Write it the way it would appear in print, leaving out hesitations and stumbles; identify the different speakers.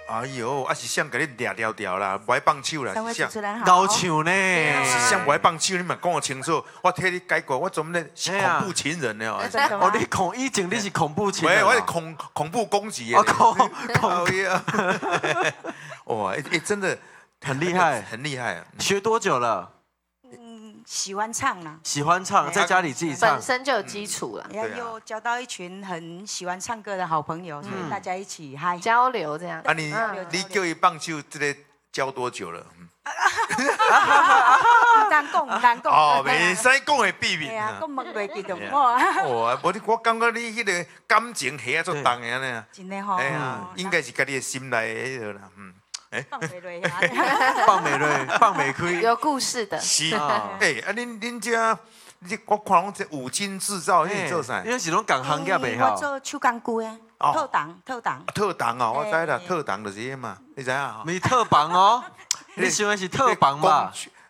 Speaker 1: 哎呦，啊是想给你掠掉掉啦，不爱放手啦，是想
Speaker 2: 高唱呢，
Speaker 1: 是想不爱放手，你嘛讲我清楚，我替你解决，我怎么呢是恐怖情人呢？
Speaker 2: 哦，你以前你是恐怖情人，
Speaker 1: 我是恐怖攻击的。哇，真的
Speaker 2: 很厉害，
Speaker 1: 很厉害。
Speaker 2: 学多久了？
Speaker 3: 喜欢唱啦，
Speaker 2: 喜欢唱，在家里自己唱，
Speaker 4: 本身就有基础了。
Speaker 3: 又交到一群很喜欢唱歌的好朋友，所以大家一起嗨
Speaker 4: 交流这样。
Speaker 1: 啊，你叫伊放手，这个教多久了？
Speaker 3: 难讲。
Speaker 1: 哦，袂使讲的秘密。
Speaker 3: 对啊，讲问袂记得我。
Speaker 1: 哦，我感觉你迄个感情下做重的呢。
Speaker 3: 真的吼。
Speaker 1: 哎呀，应该是家己的心内迄个啦，
Speaker 3: 放美瑞呀，
Speaker 2: 放美开，
Speaker 4: 有故事的。
Speaker 1: 是啊，恁家，我看拢这五金制造，你做啥？
Speaker 2: 因为是拢港行业袂好。
Speaker 3: 我做手工具的，特档。
Speaker 1: 特档哦，我知啦，特档就是嘛，你知影？
Speaker 2: 没特棒哦，你想的是特棒吧？